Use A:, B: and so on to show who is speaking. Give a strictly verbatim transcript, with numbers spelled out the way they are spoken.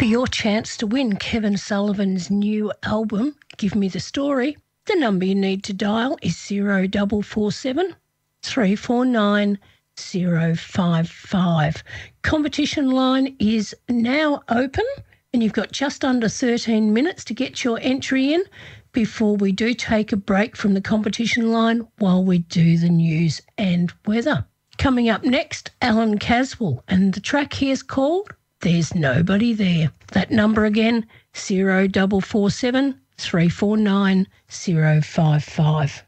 A: your chance to win Kevin Sullivan's new album, Give Me the Story, the number you need to dial is zero four four seven, three four nine, zero five five. Competition line is now open and you've got just under thirteen minutes to get your entry in before we do take a break from the competition line while we do the news and weather. Coming up next, Alan Caswell, and the track here is called There's Nobody There. That number again, zero four four seven, three four nine, zero five five.